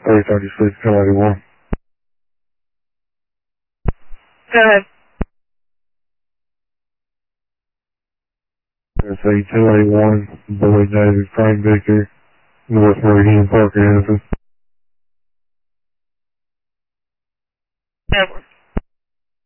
336, 1081. Go ahead. It's a 281, Boyd David, Frank Victor, North Meridian, Parker, Anderson. Over.